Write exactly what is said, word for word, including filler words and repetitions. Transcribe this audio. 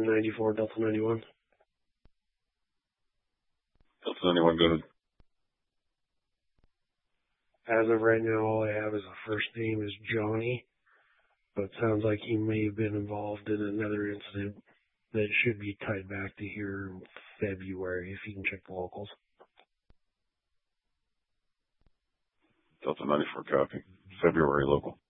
seven ninety-four, Delta ninety-one. Delta ninety-one, go ahead. As of right now, all I have is a first name is Johnny, but it sounds like he may have been involved in another incident that should be tied back to here in February, if you can check the locals. Delta ninety-four, copy. February local.